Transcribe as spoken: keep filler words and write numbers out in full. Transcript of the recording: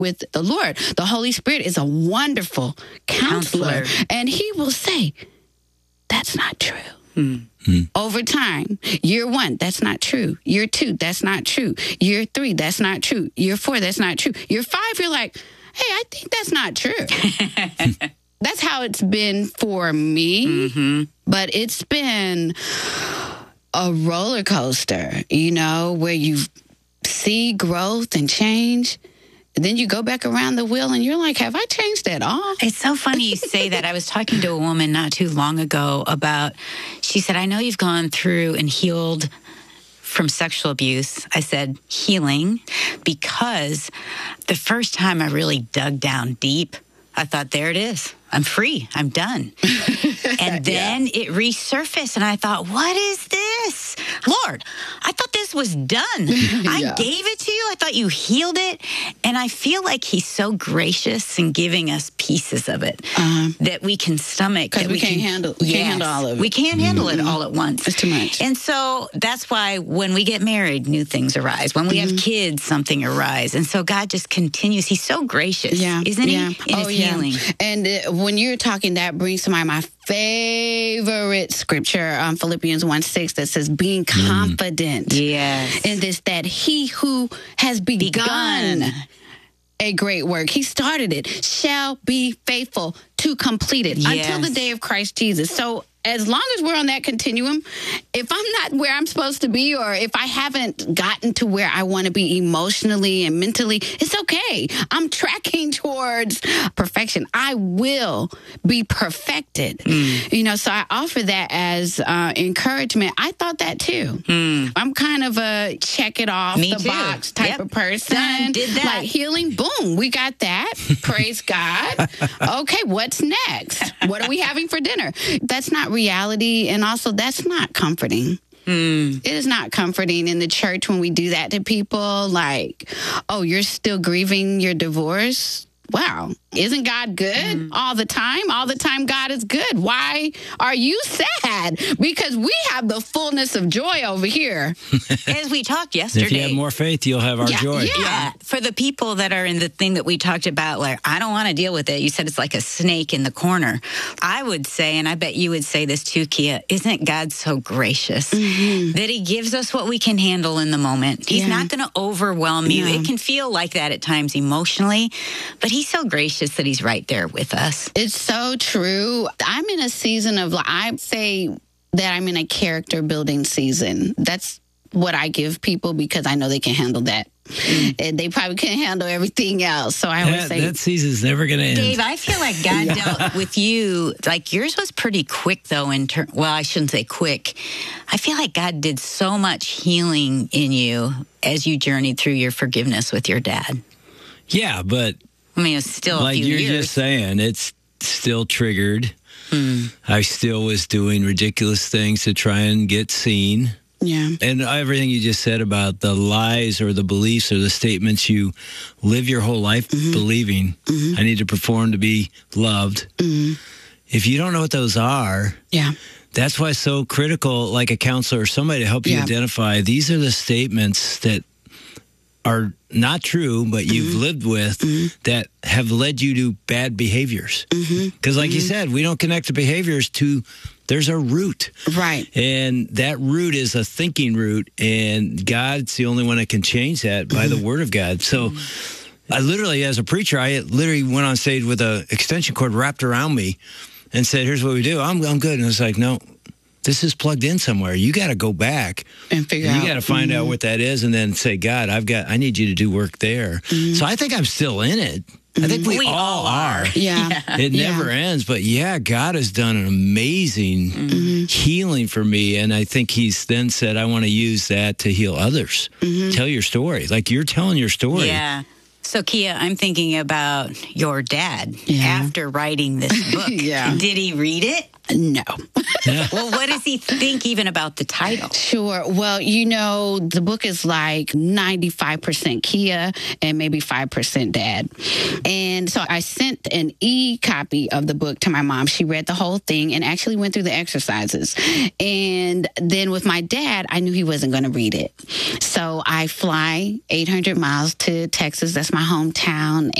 with the Lord. The Holy Spirit is a wonderful counselor, counselor. And he will say, that's not true. Mm-hmm. Over time, year one, that's not true. Year two, that's not true. Year three, that's not true. Year four, that's not true. Year five, you're like, hey, I think that's not true. That's how it's been for me. Mm-hmm. But it's been a roller coaster, you know, where you see growth and change. Then you go back around the wheel and you're like, have I changed at all? It's so funny you say that. I was talking to a woman not too long ago about, she said, I know you've gone through and healed from sexual abuse. I said, healing, because the first time I really dug down deep, I thought, there it is. I'm free. I'm done. And then yeah. it resurfaced, and I thought, what is this? Lord, I thought this was done. I yeah. gave it to you. I thought you healed it. And I feel like he's so gracious in giving us pieces of it um, that we can stomach. Because we, we can't can, handle we yes, can't handle all of it. We can't handle mm-hmm. it all at once. It's too much. And so that's why when we get married, new things arise. When we mm-hmm. have kids, something arises. And so God just continues. He's so gracious, yeah. isn't yeah. he? In oh, his yeah. healing. And uh, when you're talking, that brings to mind my favorite scripture, um, Philippians one six, that says, being confident mm. yes. in this, that he who has begun, begun a great work, he started it, shall be faithful to complete it yes. until the day of Christ Jesus. So as long as we're on that continuum, if I'm not where I'm supposed to be, or if I haven't gotten to where I want to be emotionally and mentally, it's okay. I'm tracking towards perfection. I will be perfected. Mm. You know, so I offer that as uh, encouragement. I thought that too. Mm. I'm kind of a check it off Me the too. box type yep. of person. Done. Did that. Like healing, boom, we got that. Praise God. Okay, what's next? What are we having for dinner? That's not reality, and also that's not comforting. Mm. It is not comforting in the church when we do that to people, like, oh, you're still grieving your divorce? Wow. Isn't God good mm. all the time? All the time God is good. Why are you sad? Because we have the fullness of joy over here. As we talked yesterday. If you have more faith, you'll have our yeah, joy. Yeah. yeah. For the people that are in the thing that we talked about, like, I don't want to deal with it. You said it's like a snake in the corner. I would say, and I bet you would say this too, Kia, isn't God so gracious mm-hmm. that he gives us what we can handle in the moment? He's yeah. not going to overwhelm you. No. It can feel like that at times emotionally, but he's so gracious that he's right there with us. It's so true. I'm in a season of, I say that I'm in a character building season. That's what I give people because I know they can handle that. Mm. And they probably can't handle everything else. So I always that, say... That season's never going to end. Dave, I feel like God yeah. dealt with you. Like, yours was pretty quick, though, in ter- well, I shouldn't say quick. I feel like God did so much healing in you as you journeyed through your forgiveness with your dad. Yeah, but... I mean, it's still like a few you're years. just saying, it's still triggered. Mm. I still was doing ridiculous things to try and get seen. Yeah. And everything you just said about the lies or the beliefs or the statements you live your whole life mm-hmm. believing, mm-hmm. I need to perform to be loved. Mm-hmm. If you don't know what those are, yeah. that's why it's so critical, like a counselor or somebody to help you yeah. identify, these are the statements that are not true, but you've mm-hmm. lived with mm-hmm. that have led you to bad behaviors. Because mm-hmm. like mm-hmm. you said, we don't connect the behaviors to, there's a root. Right. And that root is a thinking root, and God's the only one that can change that by mm-hmm. the word of God. So mm-hmm. I literally, as a preacher, I literally went on stage with an extension cord wrapped around me and said, here's what we do. I'm, I'm good. And it's like, no, this is plugged in somewhere. You got to go back and figure and out. You got to find mm-hmm. out what that is, and then say, God, I've got. I need you to do work there. Mm-hmm. So I think I'm still in it. Mm-hmm. I think we, we all are. Yeah, yeah. It yeah. never ends. But yeah, God has done an amazing mm-hmm. healing for me, and I think He's then said, I want to use that to heal others. Mm-hmm. Tell your story, like you're telling your story. Yeah. So, Kia, I'm thinking about your dad yeah. after writing this book. yeah. Did he read it? No. Well, what does he think even about the title? Sure. Well, you know, the book is like ninety-five percent Kia and maybe five percent dad. And so I sent an e-copy of the book to my mom. She read the whole thing and actually went through the exercises. And then with my dad, I knew he wasn't going to read it. So I fly eight hundred miles to Texas. That's my my hometown.